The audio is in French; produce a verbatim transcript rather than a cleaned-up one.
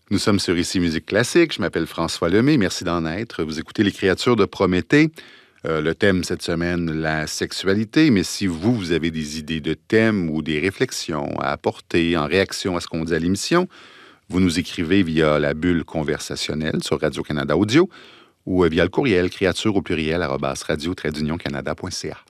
Nous sommes sur Ici Musique Classique. Je m'appelle François Lemay. Merci d'en être. Vous écoutez Les créatures de Prométhée. Euh, le thème cette semaine, la sexualité. Mais si vous, vous avez des idées de thèmes ou des réflexions à apporter en réaction à ce qu'on dit à l'émission, vous nous écrivez via la bulle conversationnelle sur Radio-Canada Audio ou via le courriel créature au pluriel arobase radio tiret d'union canada point c a.